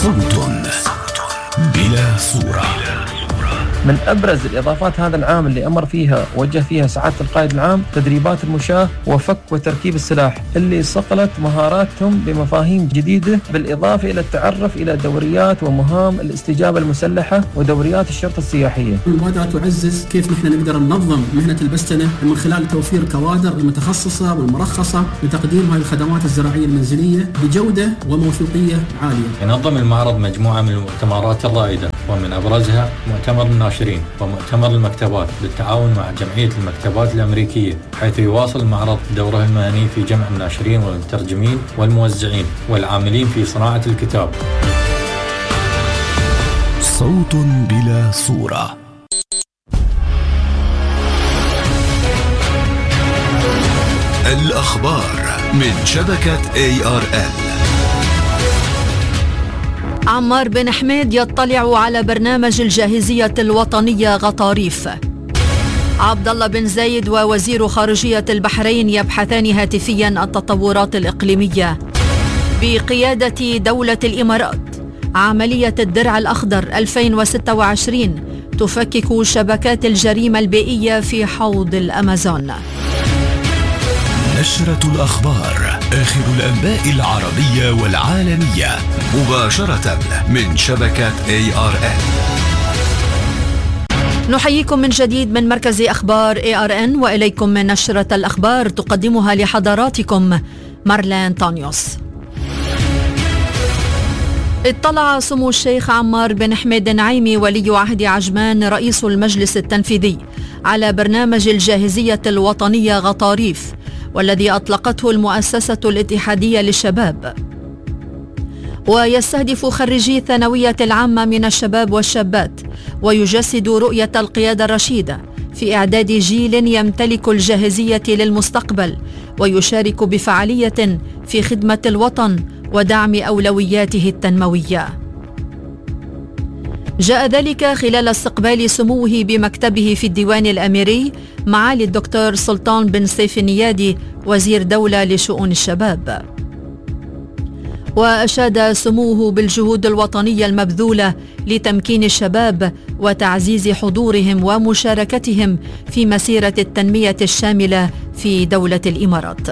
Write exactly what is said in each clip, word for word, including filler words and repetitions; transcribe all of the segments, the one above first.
صوت بلا صورة. من أبرز الإضافات هذا العام اللي أمر فيها وجه فيها سعادة القائد العام تدريبات المشاة وفك وتركيب السلاح اللي صقلت مهاراتهم بمفاهيم جديدة، بالإضافة إلى التعرف إلى دوريات ومهام الاستجابة المسلحة ودوريات الشرطة السياحية. المبادرة تعزز كيف نحن نقدر ننظم مهنة البستنة من خلال توفير كوادر المتخصصة والمرخصة لتقديم هذه الخدمات الزراعية المنزلية بجودة وموثوقية عالية. ينظم المعرض مجموعة من المؤتمرات الرائدة، ومن أبرزها مؤتمر الناشرين ومؤتمر المكتبات بالتعاون مع جمعية المكتبات الأمريكية، حيث يواصل المعرض دوره المهني في جمع الناشرين والمترجمين والموزعين والعاملين في صناعة الكتاب. صوت بلا صورة. الأخبار من شبكة إيه آر إل. عمار بن حميد يطلع على برنامج الجاهزية الوطنية غطاريف. عبد الله بن زايد ووزير خارجية البحرين يبحثان هاتفيا التطورات الإقليمية. بقيادة دولة الإمارات، عملية الدرع الأخضر ألفين وستة وعشرين تفكك شبكات الجريمة البيئية في حوض الأمازون. نشرة الأخبار، آخر الأنباء العربية والعالمية مباشرة من شبكة إيه آر إن. نحييكم من جديد من مركز أخبار إيه آر إن، وإليكم من نشرة الأخبار تقدمها لحضراتكم مارلين تانيوس. اطلع سمو الشيخ عمار بن حميد النعيمي ولي عهد عجمان رئيس المجلس التنفيذي على برنامج الجاهزية الوطنية غطاريف، والذي أطلقته المؤسسة الاتحادية للشباب، ويستهدف خريجي الثانوية العامة من الشباب والشابات، ويجسد رؤية القيادة الرشيدة في إعداد جيل يمتلك الجاهزية للمستقبل ويشارك بفعالية في خدمة الوطن ودعم أولوياته التنموية. جاء ذلك خلال استقبال سموه بمكتبه في الديوان الأميري معالي الدكتور سلطان بن سيف النيادي وزير دولة لشؤون الشباب. وأشاد سموه بالجهود الوطنية المبذولة لتمكين الشباب وتعزيز حضورهم ومشاركتهم في مسيرة التنمية الشاملة في دولة الإمارات.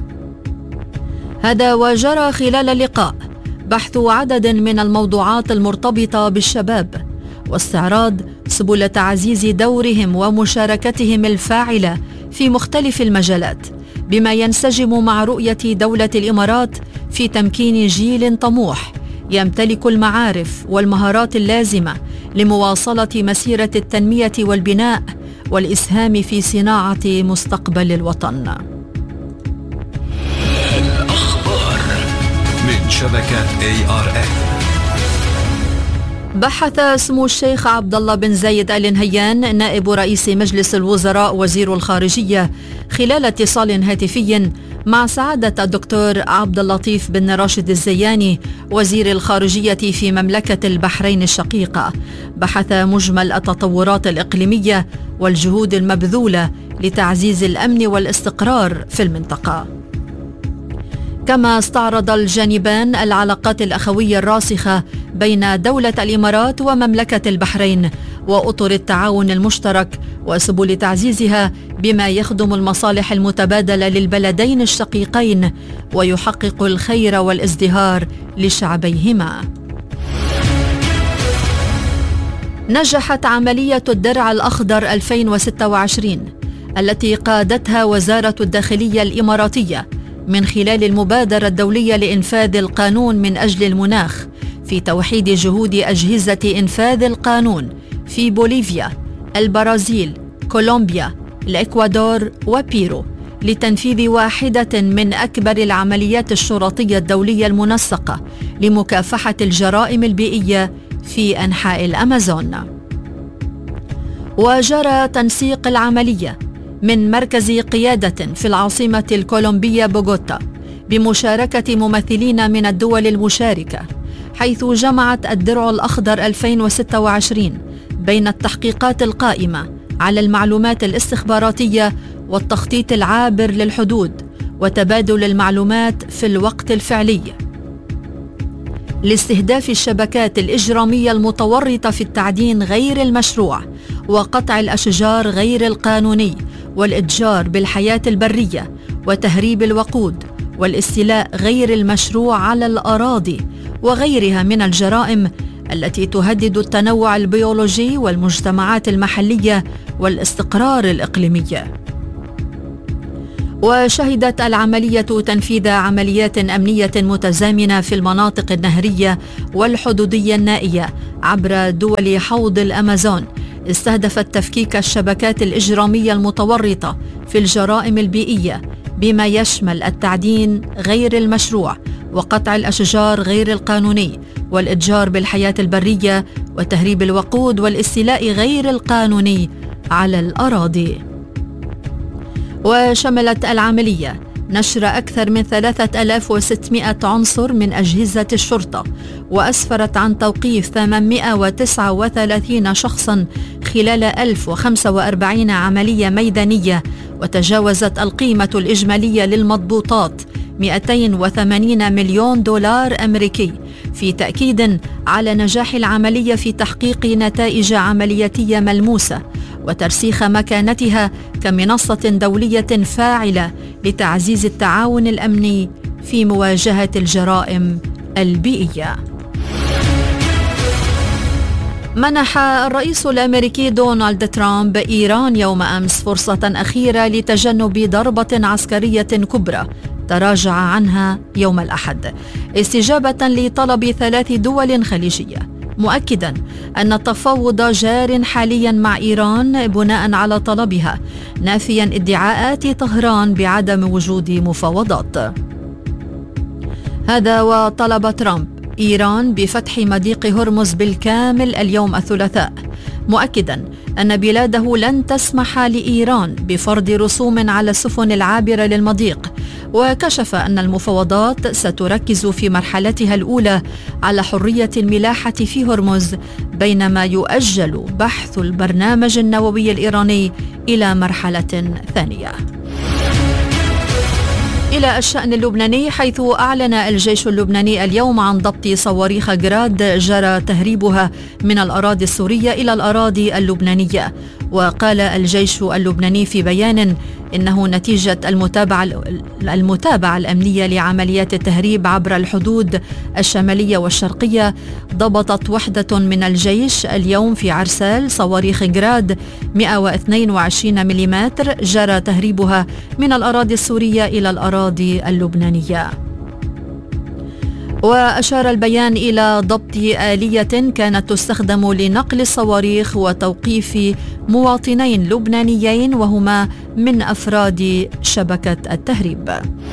هذا وجرى خلال اللقاء بحث عدد من الموضوعات المرتبطة بالشباب واستعراض سبل تعزيز دورهم ومشاركتهم الفاعلة في مختلف المجالات، بما ينسجم مع رؤية دولة الإمارات في تمكين جيل طموح يمتلك المعارف والمهارات اللازمة لمواصلة مسيرة التنمية والبناء والإسهام في صناعة مستقبل الوطن. الأخبار من شبكة إيه آر إن. بحث سمو الشيخ عبد الله بن زايد آل نهيان نائب رئيس مجلس الوزراء وزير الخارجية خلال اتصال هاتفي مع سعادة الدكتور عبد اللطيف بن راشد الزياني وزير الخارجية في مملكة البحرين الشقيقة، بحث مجمل التطورات الإقليمية والجهود المبذولة لتعزيز الأمن والاستقرار في المنطقة. كما استعرض الجانبان العلاقات الأخوية الراسخة بين دولة الإمارات ومملكة البحرين وأطر التعاون المشترك وسبل تعزيزها بما يخدم المصالح المتبادلة للبلدين الشقيقين ويحقق الخير والازدهار لشعبيهما. نجحت عملية الدرع الأخضر ألفين وستة وعشرين التي قادتها وزارة الداخلية الإماراتية من خلال المبادرة الدولية لإنفاذ القانون من أجل المناخ في توحيد جهود أجهزة إنفاذ القانون في بوليفيا، البرازيل، كولومبيا، الإكوادور وبيرو لتنفيذ واحدة من أكبر العمليات الشرطية الدولية المنسقة لمكافحة الجرائم البيئية في أنحاء الأمازون. وجرى تنسيق العملية من مركز قيادة في العاصمة الكولومبية بوغوتا بمشاركة ممثلين من الدول المشاركة، حيث جمعت الدرع الأخضر ألفين وستة وعشرين بين التحقيقات القائمة على المعلومات الاستخباراتية والتخطيط العابر للحدود وتبادل المعلومات في الوقت الفعلي. لاستهداف الشبكات الإجرامية المتورطة في التعدين غير المشروع وقطع الأشجار غير القانوني والإتجار بالحياة البرية وتهريب الوقود والاستيلاء غير المشروع على الأراضي وغيرها من الجرائم التي تهدد التنوع البيولوجي والمجتمعات المحلية والاستقرار الإقليمي. وشهدت العملية تنفيذ عمليات أمنية متزامنة في المناطق النهرية والحدودية النائية عبر دول حوض الأمازون، استهدفت تفكيك الشبكات الإجرامية المتورطة في الجرائم البيئية بما يشمل التعدين غير المشروع وقطع الأشجار غير القانوني والإتجار بالحياة البرية وتهريب الوقود والاستيلاء غير القانوني على الأراضي. وشملت العملية نشر أكثر من ثلاثة آلاف وستمائة عنصر من أجهزة الشرطة، وأسفرت عن توقيف ثمانمائة وتسعة وثلاثين شخصاً خلال ألف وخمسة وأربعين عملية ميدانية، وتجاوزت القيمة الإجمالية للمضبوطات مئتين وثمانين مليون دولار أمريكي، في تأكيد على نجاح العملية في تحقيق نتائج عملياتية ملموسة وترسيخ مكانتها كمنصة دولية فاعلة لتعزيز التعاون الأمني في مواجهة الجرائم البيئية. منح الرئيس الأمريكي دونالد ترامب إيران يوم أمس فرصة أخيرة لتجنب ضربة عسكرية كبرى تراجع عنها يوم الأحد استجابة لطلب ثلاث دول خليجية، مؤكدا أن التفاوض جار حاليا مع إيران بناء على طلبها، نافيا ادعاءات طهران بعدم وجود مفاوضات. هذا وطلب ترامب إيران بفتح مضيق هرمز بالكامل اليوم الثلاثاء، مؤكدا أن بلاده لن تسمح لإيران بفرض رسوم على السفن العابرة للمضيق، وكشف أن المفاوضات ستركز في مرحلتها الأولى على حرية الملاحة في هرمز، بينما يؤجل بحث البرنامج النووي الإيراني إلى مرحلة ثانية. إلى الشأن اللبناني، حيث أعلن الجيش اللبناني اليوم عن ضبط صواريخ جراد جرى تهريبها من الأراضي السورية إلى الأراضي اللبنانية. وقال الجيش اللبناني في بيان إنه نتيجة المتابعة المتابعة الأمنية لعمليات التهريب عبر الحدود الشمالية والشرقية، ضبطت وحدة من الجيش اليوم في عرسال صواريخ جراد مئة واثنين وعشرين ملم جرى تهريبها من الأراضي السورية إلى الأراضي اللبنانية. وأشار البيان إلى ضبط آلية كانت تستخدم لنقل الصواريخ وتوقيف مواطنين لبنانيين وهما من أفراد شبكة التهريب.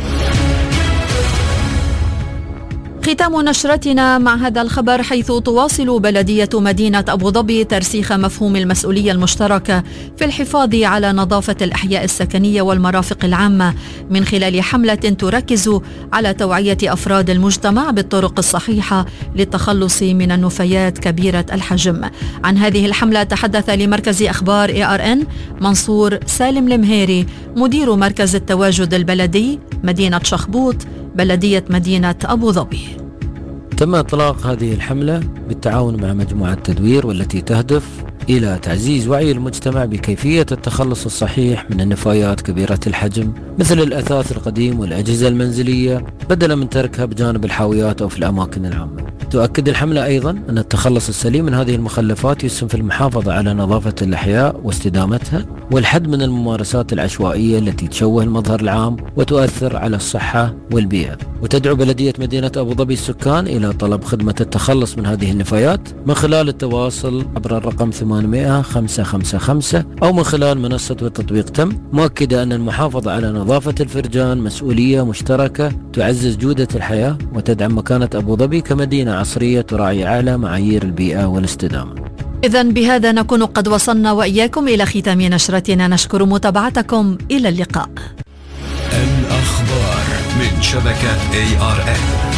ختام نشرتنا مع هذا الخبر، حيث تواصل بلدية مدينة أبو ظبي ترسيخ مفهوم المسؤولية المشتركة في الحفاظ على نظافة الأحياء السكنية والمرافق العامة من خلال حملة تركز على توعية أفراد المجتمع بالطرق الصحيحة للتخلص من النفايات كبيرة الحجم. عن هذه الحملة تحدث لمركز أخبار إيه آر إن منصور سالم المهيري، مدير مركز التواجد البلدي مدينة شخبوط بلدية مدينة أبو ظبي. تم إطلاق هذه الحملة بالتعاون مع مجموعة تدوير، والتي تهدف إلى تعزيز وعي المجتمع بكيفية التخلص الصحيح من النفايات كبيرة الحجم مثل الأثاث القديم والأجهزة المنزلية، بدلا من تركها بجانب الحاويات أو في الأماكن العامة. تؤكد الحملة أيضا أن التخلص السليم من هذه المخلفات يسهم في المحافظة على نظافة الأحياء واستدامتها، والحد من الممارسات العشوائية التي تشوه المظهر العام وتؤثر على الصحة والبيئة. وتدعو بلدية مدينة أبو ظبي السكان إلى طلب خدمة التخلص من هذه النفايات من خلال التواصل عبر الرقم ثمانمائة خمسة خمسة خمسة أو من خلال منصة وتطبيق تم، مؤكدة أن المحافظة على نظافة الفرجان مسؤولية مشتركة تعزز جودة الحياة وتدعم مكانة أبو ظبي كمدينة عصرية تراعي أعلى معايير البيئة والاستدامة. إذن بهذا نكون قد وصلنا وإياكم إلى ختام نشرتنا، نشكر متابعتكم، إلى اللقاء. الأخبار من شبكة إيه آر إن.